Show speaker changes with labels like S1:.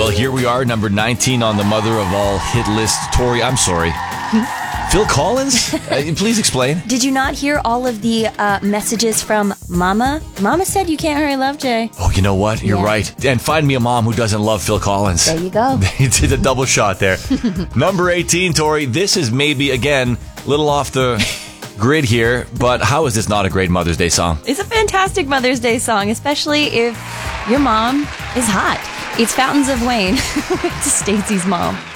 S1: Well, here we are, number 19 on the mother of all hit list. Tori, I'm sorry. Phil Collins? Please explain.
S2: Did you not hear all of the messages from Mama? Mama said you can't hurry Love Jay.
S1: Oh, you know what? You're
S2: Yeah.
S1: right. And find me a mom who doesn't love Phil Collins.
S2: There you go.
S1: They did a double shot there. Number 18, Tori. This is maybe, again, a little off the grid here, but how is this not a great Mother's Day song?
S2: It's a fantastic Mother's Day song, especially if your mom is hot. It's Fountains of Wayne. It's Stacey's mom.